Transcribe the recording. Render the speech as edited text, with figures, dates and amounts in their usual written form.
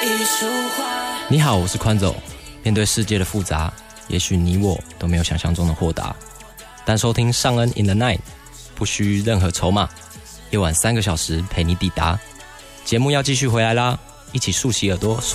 你好，我是宽总。面对世界的复杂，也许你我都没有想象中的豁达，但收听尚恩 in the night 不需任何筹码，夜晚3个小时陪你抵达。节目要继续回来啦，一起竖起耳朵